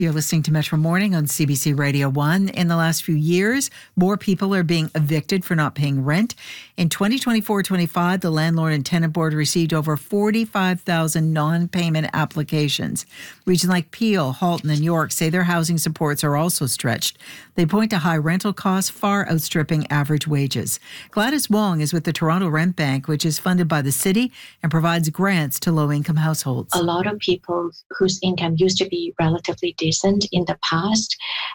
You're listening to Metro Morning on CBC Radio 1. In the last few years, more people are being evicted for not paying rent. In 2024-25, the Landlord and Tenant Board received over 45,000 non-payment applications. Regions like Peel, Halton, and York say their housing supports are also stretched. They point to high rental costs far outstripping average wages. Gladys Wong is with the Toronto Rent Bank, which is funded by the city and provides grants to low-income households. A lot of people whose income used to be relatively decent in the past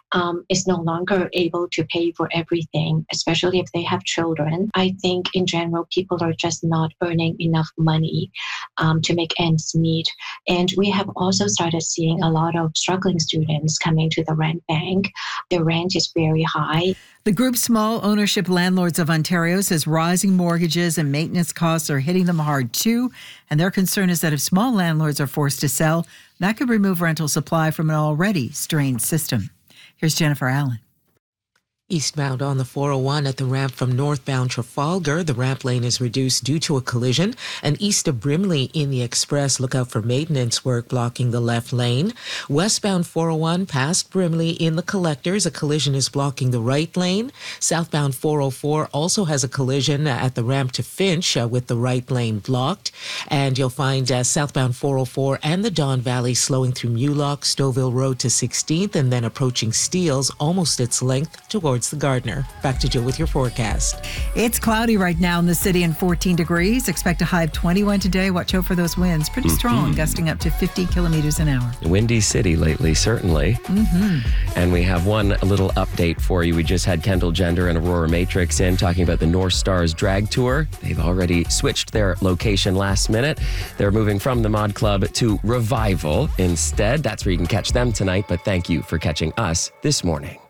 is no longer able to pay for everything, especially if they have children. I think in general, people are just not earning enough money to make ends meet. And we have also started seeing a lot of struggling students coming to the rent bank. The rent is very high. The group Small Ownership Landlords of Ontario says rising mortgages and maintenance costs are hitting them hard too. And their concern is that if small landlords are forced to sell, that could remove rental supply from an already strained system. Here's Jennifer Allen. Eastbound on the 401 at the ramp from northbound Trafalgar, the ramp lane is reduced due to a collision. And east of Brimley in the Express, look out for maintenance work blocking the left lane. Westbound 401 past Brimley in the Collectors, a collision is blocking the right lane. Southbound 404 also has a collision at the ramp to Finch with the right lane blocked. And you'll find southbound 404 and the Don Valley slowing through Mulock, Stouffville Road to 16th, and then approaching Steeles, almost its length towards the Gardner. Back to Jill with your forecast. It's cloudy right now in the city and 14 degrees. Expect a high of 21 today. Watch out for those winds. Pretty strong, gusting up to 50 kilometers an hour. Windy city lately, certainly. And we have one little update for you. We just had Kendall Gender and Aurora Matrix in talking about the North Stars drag tour. They've already switched their location last minute. They're moving from the Mod Club to Revival instead. That's where you can catch them tonight. But thank you for catching us this morning.